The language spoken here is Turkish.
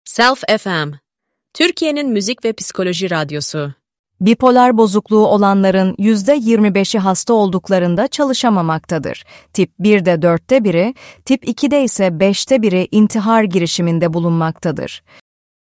Self FM, Türkiye'nin müzik ve psikoloji radyosu. Bipolar bozukluğu olanların %25'i hasta olduklarında çalışamamaktadır. Tip 1'de 4'te biri, tip 2'de ise 5'te biri intihar girişiminde bulunmaktadır.